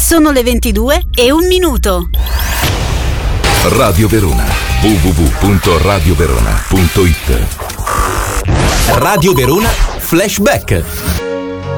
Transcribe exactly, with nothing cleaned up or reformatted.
Sono le ventidue e un minuto. Radio Verona, w w w punto radio verona punto it. Radio Verona Flashback.